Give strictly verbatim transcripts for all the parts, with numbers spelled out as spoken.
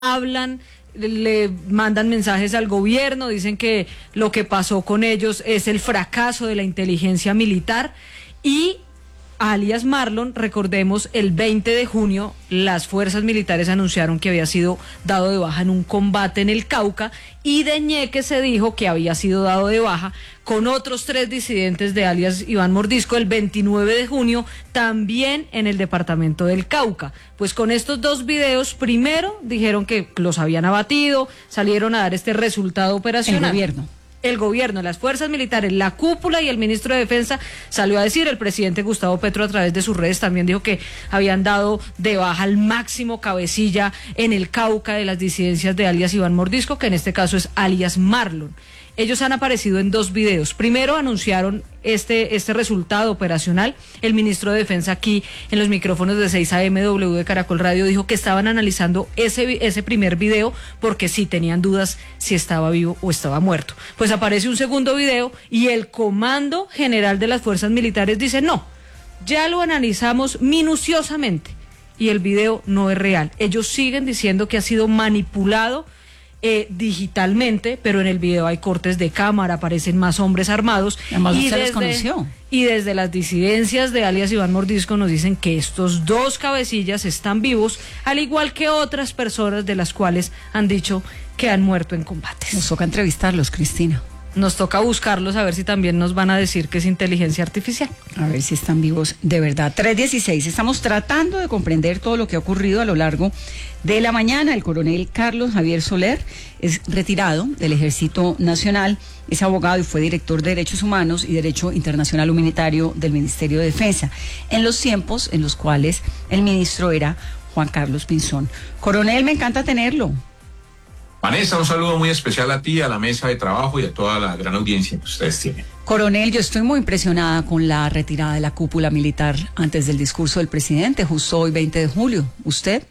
hablan, le mandan mensajes al gobierno, dicen que lo que pasó con ellos es el fracaso de la inteligencia militar. Y alias Marlon, recordemos, el veinte de junio las fuerzas militares anunciaron que había sido dado de baja en un combate en el Cauca, y de Ñeque se dijo que había sido dado de baja con otros tres disidentes de alias Iván Mordisco el veintinueve de junio, también en el departamento del Cauca. Pues con estos dos videos, primero dijeron que los habían abatido, salieron a dar este resultado operacional. El gobierno. El gobierno, las fuerzas militares, la cúpula y el ministro de Defensa salió a decir, el presidente Gustavo Petro a través de sus redes también dijo que habían dado de baja al máximo cabecilla en el Cauca de las disidencias de alias Iván Mordisco, que en este caso es alias Marlon. Ellos han aparecido en dos videos. Primero anunciaron este, este resultado operacional. El ministro de Defensa aquí en los micrófonos de seis A M W de Caracol Radio dijo que estaban analizando ese, ese primer video porque sí tenían dudas si estaba vivo o estaba muerto. Pues aparece un segundo video y el Comando General de las Fuerzas Militares dice no, ya lo analizamos minuciosamente y el video no es real. Ellos siguen diciendo que ha sido manipulado Eh, digitalmente, pero en el video hay cortes de cámara, aparecen más hombres armados. Además, y, usted desde, los conoció. y desde las disidencias de alias Iván Mordisco nos dicen que estos dos cabecillas están vivos, al igual que otras personas de las cuales han dicho que han muerto en combates. Nos toca entrevistarlos, Cristina. Nos toca buscarlos a ver si también nos van a decir que es inteligencia artificial. A ver si están vivos de verdad. tres dieciséis, estamos tratando de comprender todo lo que ha ocurrido a lo largo de la mañana. El coronel Carlos Javier Soler es retirado del Ejército Nacional, es abogado y fue director de Derechos Humanos y Derecho Internacional Humanitario del Ministerio de Defensa, en los tiempos en los cuales el ministro era Juan Carlos Pinzón. Coronel, me encanta tenerlo. Vanessa, un saludo muy especial a ti, a la mesa de trabajo y a toda la gran audiencia que ustedes tienen. Coronel, yo estoy muy impresionada con la retirada de la cúpula militar antes del discurso del presidente, justo hoy veinte de julio. ¿Usted?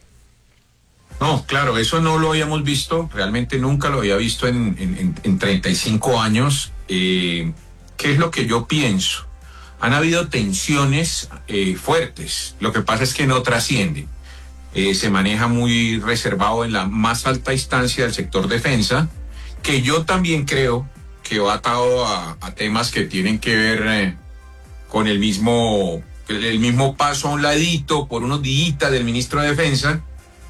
No, claro, eso no lo habíamos visto, realmente nunca lo había visto en, en, en treinta y cinco años. Eh, ¿Qué es lo que yo pienso? Han habido tensiones eh, fuertes, lo que pasa es que no trascienden. Eh, se maneja muy reservado en la más alta instancia del sector defensa, que yo también creo que va atado a, a temas que tienen que ver eh, con el mismo, el mismo paso a un ladito por unos días del ministro de Defensa,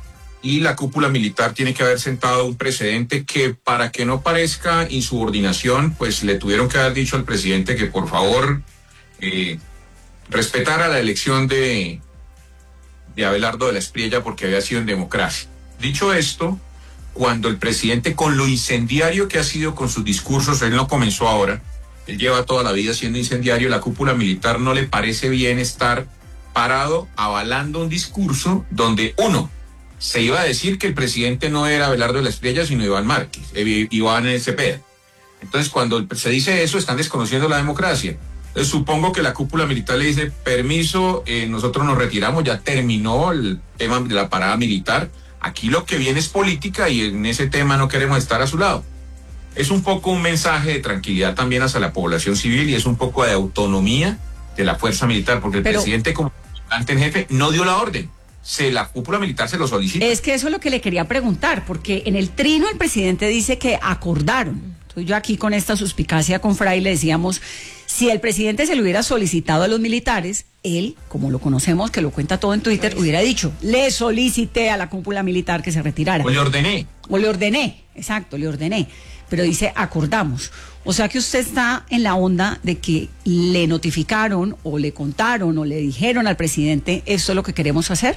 y la cúpula militar tiene que haber sentado un precedente que, para que no parezca insubordinación, pues le tuvieron que haber dicho al presidente que por favor eh, respetara la elección de de Abelardo de la Espriella porque había sido en democracia. Dicho esto, cuando el presidente, con lo incendiario que ha sido con sus discursos, él no comenzó ahora, él lleva toda la vida siendo incendiario, la cúpula militar no le parece bien estar parado avalando un discurso donde, uno, se iba a decir que el presidente no era Abelardo de la Espriella, sino Iván Márquez, eh, Iván Cepeda. Entonces, cuando se dice eso, están desconociendo la democracia. Entonces, supongo que la cúpula militar le dice, permiso, eh, nosotros nos retiramos, ya terminó el tema de la parada militar, aquí lo que viene es política y en ese tema no queremos estar a su lado. Es un poco un mensaje de tranquilidad también hacia la población civil y es un poco de autonomía de la fuerza militar, porque el Pero, presidente como comandante en jefe no dio la orden, se la cúpula militar se lo solicita. Es que eso es lo que le quería preguntar, porque en el trino el presidente dice que acordaron. Entonces yo aquí con esta suspicacia con Fray le decíamos, si el presidente se lo hubiera solicitado a los militares, él, como lo conocemos, que lo cuenta todo en Twitter, hubiera dicho, le solicité a la cúpula militar que se retirara. O le ordené. O le ordené, exacto, le ordené. Pero dice, acordamos. O sea que usted está en la onda de que le notificaron o le contaron o le dijeron al presidente, esto es lo que queremos hacer.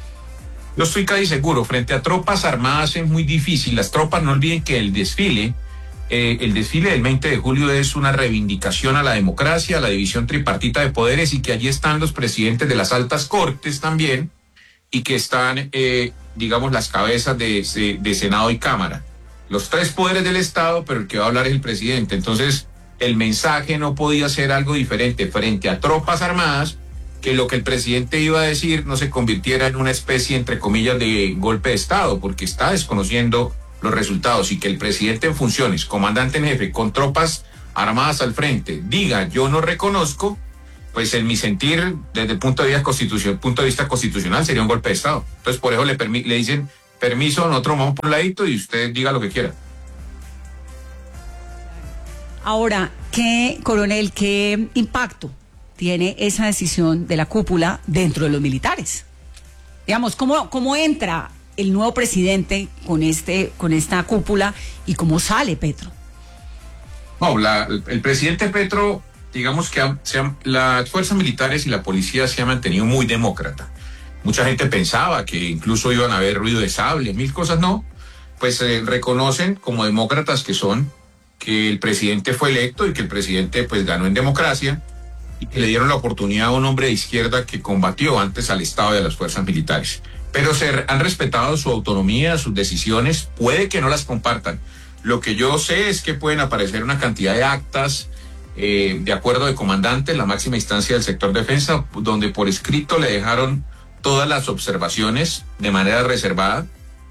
Yo estoy casi seguro, frente a tropas armadas es muy difícil. Las tropas, no olviden que el desfile, eh, el desfile del veinte de julio es una reivindicación a la democracia, a la división tripartita de poderes, y que allí están los presidentes de las altas cortes también, y que están, eh, digamos, las cabezas de, de, de Senado y Cámara. Los tres poderes del Estado, pero el que va a hablar es el presidente. Entonces, el mensaje no podía ser algo diferente frente a tropas armadas, que lo que el presidente iba a decir no se convirtiera en una especie, entre comillas, de golpe de Estado, porque está desconociendo los resultados, y que el presidente en funciones, comandante en jefe, con tropas armadas al frente, diga yo no reconozco, pues en mi sentir, desde el punto de vista constitucional, punto de vista constitucional sería un golpe de Estado. Entonces por eso le, le dicen permiso, nosotros vamos por un ladito y usted diga lo que quiera. Ahora, ¿qué, coronel, qué impacto tiene esa decisión de la cúpula dentro de los militares? Digamos, ¿cómo, cómo entra el nuevo presidente con, este, con esta cúpula y cómo sale Petro? No, la, el, el presidente Petro, digamos que ha, se ha, las fuerzas militares y la policía se han mantenido muy demócrata. Mucha gente pensaba que incluso iban a haber ruido de sable, mil cosas no. Pues eh, reconocen como demócratas que son, que el presidente fue electo y que el presidente pues ganó en democracia y que le dieron la oportunidad a un hombre de izquierda que combatió antes al Estado y a las fuerzas militares. Pero se han respetado su autonomía, sus decisiones, puede que no las compartan. Lo que yo sé es que pueden aparecer una cantidad de actas eh, de acuerdo de comandante, la máxima instancia del sector defensa, donde por escrito le dejaron todas las observaciones de manera reservada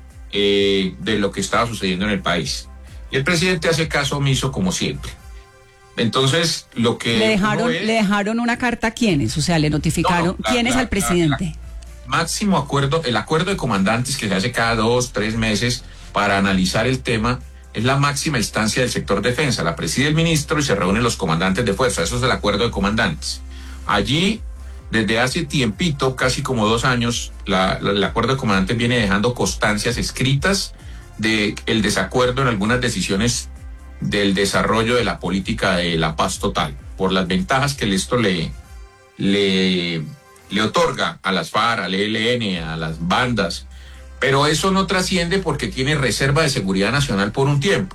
eh, de lo que estaba sucediendo en el país. Y el presidente hace caso omiso como siempre. Entonces, lo que... ¿Le dejaron, es, ¿le dejaron una carta a quiénes? O sea, ¿le notificaron no, no, la, quiénes la, al presidente? La, la, máximo acuerdo, el acuerdo de comandantes que se hace cada dos, tres meses para analizar el tema, es la máxima instancia del sector defensa. La preside el ministro y se reúnen los comandantes de fuerza. Eso es el acuerdo de comandantes. Allí, desde hace tiempito, casi como dos años, la, la, el acuerdo de comandantes viene dejando constancias escritas de el desacuerdo en algunas decisiones del desarrollo de la política de la paz total, por las ventajas que esto le, le, le otorga a las FARC, al E L N, a las bandas, pero eso no trasciende porque tiene reserva de seguridad nacional por un tiempo.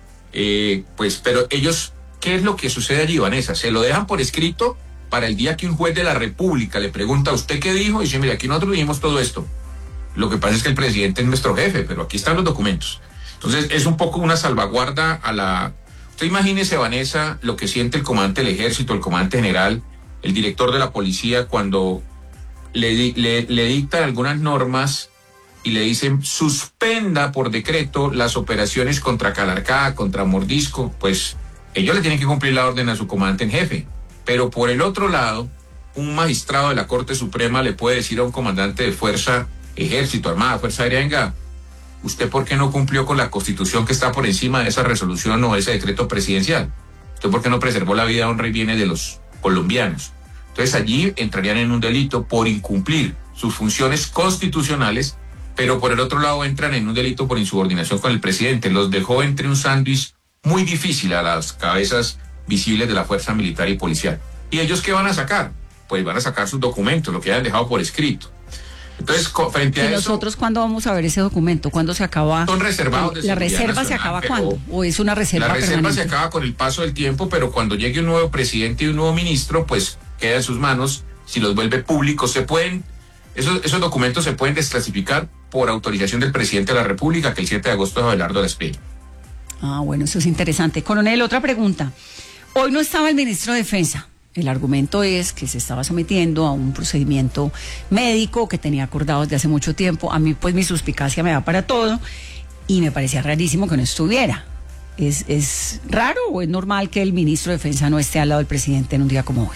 Eh, pues, pero ellos, ¿qué es lo que sucede allí, Vanessa? Se lo dejan por escrito para el día que un juez de la República le pregunta a usted qué dijo y dice, mire, aquí nosotros dijimos todo esto. Lo que pasa es que el presidente es nuestro jefe, pero aquí están los documentos. Entonces, es un poco una salvaguarda a la... Usted imagínese, Vanessa, lo que siente el comandante del ejército, el comandante general, el director de la policía, cuando le, le, le dictan algunas normas y le dicen, suspenda por decreto las operaciones contra Calarcá, contra Mordisco. Pues ellos le tienen que cumplir la orden a su comandante en jefe. Pero por el otro lado, un magistrado de la Corte Suprema le puede decir a un comandante de fuerza, ejército, armada, fuerza aérea, venga, ¿usted por qué no cumplió con la Constitución que está por encima de esa resolución o ese decreto presidencial? ¿Usted por qué no preservó la vida, honra y bienes de los colombianos? Entonces allí entrarían en un delito por incumplir sus funciones constitucionales, pero por el otro lado entran en un delito por insubordinación con el presidente. Los dejó entre un sándwich muy difícil a las cabezas visibles de la fuerza militar y policial. ¿Y ellos qué van a sacar? Pues van a sacar sus documentos, lo que hayan dejado por escrito. Entonces, frente a ¿Y eso... nosotros cuándo vamos a ver ese documento? ¿Cuándo se acaba? Son reservados de ¿La reserva nacional, se acaba cuándo? ¿O es una reserva La reserva permanente? se acaba con el paso del tiempo, pero cuando llegue un nuevo presidente y un nuevo ministro, pues queda en sus manos. Si los vuelve públicos, se pueden... Esos, esos documentos se pueden desclasificar por autorización del presidente de la República, que el siete de agosto es Abelardo Arizpe. Ah, bueno, eso es interesante. Coronel, otra pregunta. Hoy no estaba el ministro de Defensa. El argumento es que se estaba sometiendo a un procedimiento médico que tenía acordado desde hace mucho tiempo. A mí, pues, mi suspicacia me da para todo y me parecía rarísimo que no estuviera. ¿Es, es raro o es normal que el ministro de Defensa no esté al lado del presidente en un día como hoy?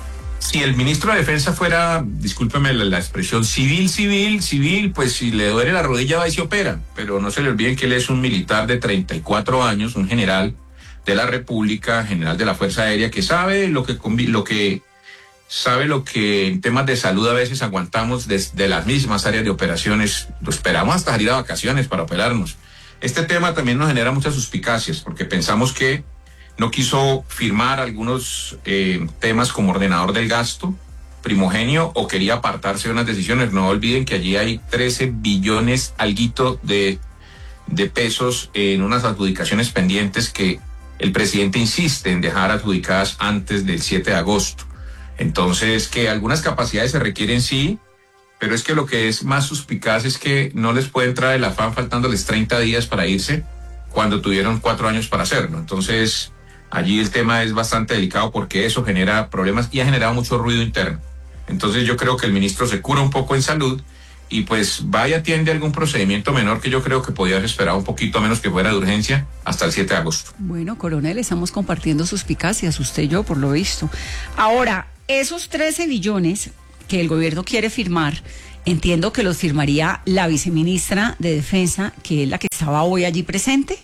Si el ministro de Defensa fuera, discúlpeme la, la expresión, civil, civil, civil, pues si le duele la rodilla va y se opera. Pero no se le olviden que él es un militar de treinta y cuatro años, un general de la República, general de la Fuerza Aérea, que sabe lo que, lo que sabe lo que en temas de salud a veces aguantamos desde las mismas áreas de operaciones. Lo esperamos hasta salir a vacaciones para operarnos. Este tema también nos genera muchas suspicacias, porque pensamos que no quiso firmar algunos eh, temas como ordenador del gasto, primogenio, o quería apartarse de unas decisiones. No olviden que allí hay trece billones alguito de, de pesos en unas adjudicaciones pendientes que el presidente insiste en dejar adjudicadas antes del siete de agosto. Entonces, que algunas capacidades se requieren, sí, pero es que lo que es más suspicaz es que no les puede entrar el afán faltándoles treinta días para irse cuando tuvieron cuatro años para hacerlo. Entonces, allí el tema es bastante delicado porque eso genera problemas y ha generado mucho ruido interno. Entonces, yo creo que el ministro se cura un poco en salud y pues va y atiende algún procedimiento menor que yo creo que podía haber esperado un poquito menos que fuera de urgencia hasta el siete de agosto. Bueno, coronel, estamos compartiendo suspicacias, usted y yo, por lo visto. Ahora, esos trece billones que el gobierno quiere firmar entiendo que los firmaría la viceministra de Defensa, que es la que estaba hoy allí presente.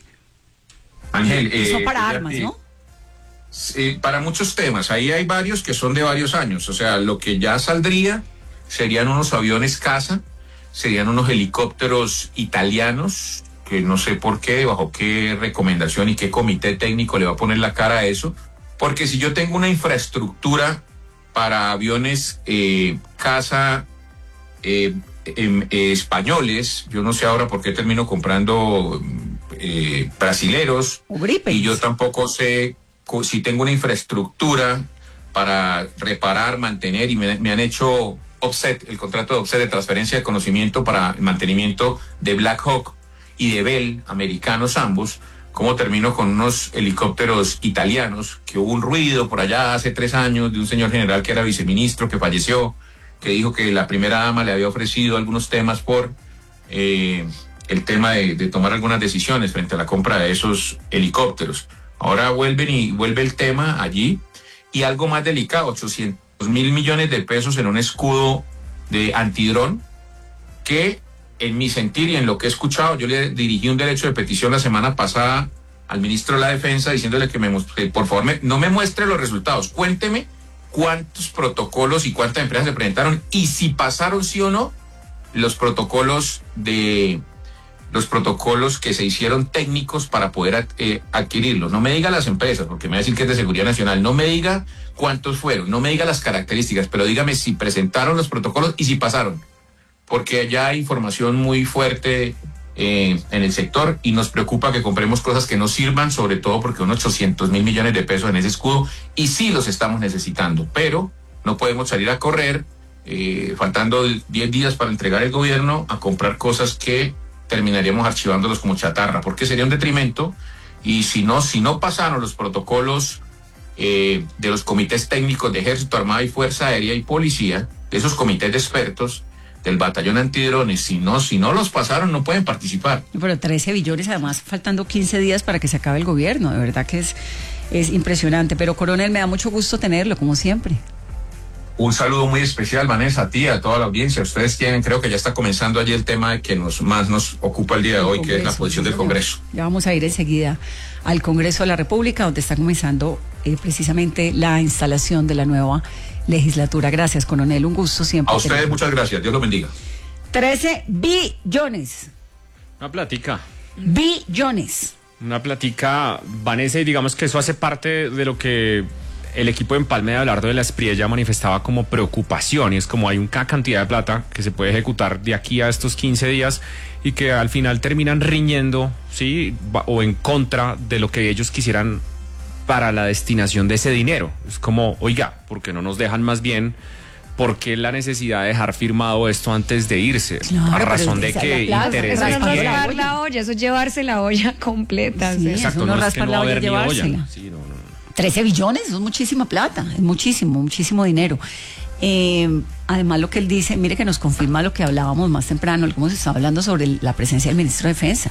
Ángel, Eso eh, para eh, armas, ¿no? Eh, para muchos temas, ahí hay varios que son de varios años, o sea, lo que ya saldría serían unos aviones caza, serían unos helicópteros italianos, que no sé por qué, bajo qué recomendación y qué comité técnico le va a poner la cara a eso, porque si yo tengo una infraestructura para aviones eh, caza eh, eh, eh, españoles, yo no sé ahora por qué termino comprando eh, brasileros, y yo tampoco sé si tengo una infraestructura para reparar, mantener, y me, me han hecho offset, el contrato de offset de transferencia de conocimiento para el mantenimiento de Black Hawk y de Bell, americanos ambos. ¿Cómo termino con unos helicópteros italianos? Que hubo un ruido por allá hace tres años de un señor general que era viceministro, que falleció, que dijo que la primera dama le había ofrecido algunos temas por eh, el tema de, de tomar algunas decisiones frente a la compra de esos helicópteros. Ahora vuelven y vuelve el tema allí, y algo más delicado, ochocientos mil millones de pesos en un escudo de antidrón, que en mi sentir y en lo que he escuchado, yo le dirigí un derecho de petición la semana pasada al ministro de la Defensa diciéndole que, me, que por favor me, no me muestre los resultados, cuénteme cuántos protocolos y cuántas empresas se presentaron y si pasaron sí o no los protocolos de... los protocolos que se hicieron técnicos para poder eh, adquirirlos. No me diga las empresas, porque me va a decir que es de seguridad nacional. No me diga cuántos fueron, no me diga las características, pero dígame si presentaron los protocolos y si pasaron. Porque ya hay información muy fuerte eh, en el sector y nos preocupa que compremos cosas que no sirvan, sobre todo porque son ochocientos mil millones de pesos en ese escudo y sí los estamos necesitando, pero no podemos salir a correr, eh, faltando diez días para entregar el gobierno, a comprar cosas que terminaríamos archivándolos como chatarra, porque sería un detrimento. Y si no, si no pasaron los protocolos eh, de los comités técnicos de Ejército, Armada y Fuerza Aérea y Policía, de esos comités de expertos del batallón antidrones, si no, si no los pasaron, no pueden participar. Pero trece billones, además, faltando quince días para que se acabe el gobierno, de verdad que es, es impresionante. Pero, coronel, me da mucho gusto tenerlo, como siempre. Un saludo muy especial, Vanessa, a ti, a toda la audiencia. Ustedes tienen, creo que ya está comenzando allí el tema que nos más nos ocupa el día de hoy, que es la posición del Congreso. Ya vamos a ir enseguida al Congreso de la República, donde está comenzando eh, precisamente la instalación de la nueva legislatura. Gracias, coronel, un gusto siempre. A ustedes muchas gracias, Dios los bendiga. trece billones. Una platica. Billones. Una platica, Vanessa, y digamos que eso hace parte de lo que el equipo de Empalme de Abelardo de la Espriella manifestaba como preocupación, y es como hay una cantidad de plata que se puede ejecutar de aquí a estos quince días y que al final terminan riñendo, ¿sí? O en contra de lo que ellos quisieran para la destinación de ese dinero. Es como, oiga, ¿por qué no nos dejan más bien? ¿Por qué la necesidad de dejar firmado esto antes de irse? Claro, a razón de que interés Eso de no es quién. raspar la olla, eso es llevarse la olla completa. Sí, ¿sí? Exacto, eso no no es que raspar no la va a olla y haber ni olla. llevársela. Sí, no, no, no. trece billones, eso es muchísima plata, es muchísimo, muchísimo dinero. Eh, además, lo que él dice, mire que nos confirma lo que hablábamos más temprano, lo que hemos estado hablando sobre el, la presencia del ministro de Defensa.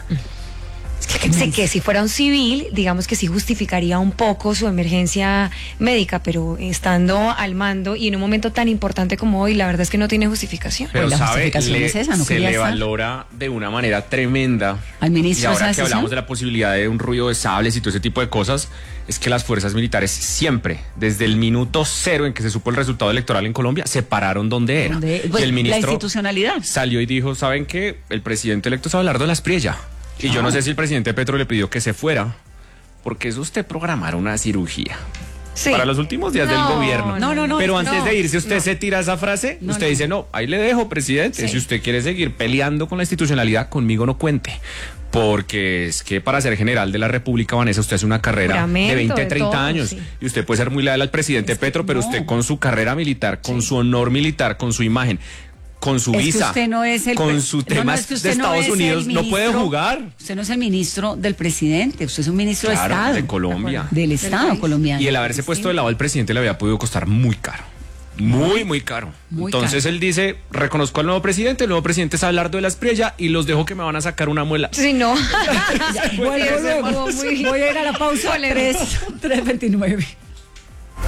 Es que, sé que si fuera un civil, digamos que sí justificaría un poco su emergencia médica, pero estando al mando y en un momento tan importante como hoy, la verdad es que no tiene justificación. Pero Pues la sabe, justificación le- es esa, no se quería le estar. valora de una manera tremenda. Al ministro y de esa ahora que decisión. hablamos de la posibilidad de un ruido de sables y todo ese tipo de cosas, es que las fuerzas militares siempre, desde el minuto cero en que se supo el resultado electoral en Colombia, se pararon donde era. Donde- y pues, el la ministro institucionalidad. salió y dijo, ¿saben qué? El presidente electo es Abelardo de la Espriella. Y yo no sé si el presidente Petro le pidió que se fuera, porque es usted programar una cirugía. Sí. Para los últimos días No, del gobierno. no, no, no, Pero no, antes de irse, usted no. se tira esa frase, No, usted no. dice, no, ahí le dejo, presidente. Sí. Si usted quiere seguir peleando con la institucionalidad, conmigo no cuente. Porque es que para ser general de la República, Vanessa, usted hace una carrera Juramento, de veinte, de treinta todo, años. sí. Y usted puede ser muy leal al presidente Es que Petro, pero no. usted con su carrera militar, con su honor militar, con su imagen, con su Es que visa, usted no es el con pre- su no, no, temas es que usted de no Estados es el Unidos, no puede ministro- jugar. Usted no es el ministro del presidente, usted es un ministro Claro, de Estado. de Colombia. Del Estado país. colombiano. Y el haberse Sí. puesto de lado al presidente le había podido costar muy caro. Muy, muy caro. Muy Entonces caro. él dice, reconozco al nuevo presidente, el nuevo presidente es Abelardo de la Espriella y los dejo que me van a sacar una muela. Sí, no. Vuelvo Ese luego. estuvo muy- Voy a ir a la pausa. Polémico. tres veintinueve.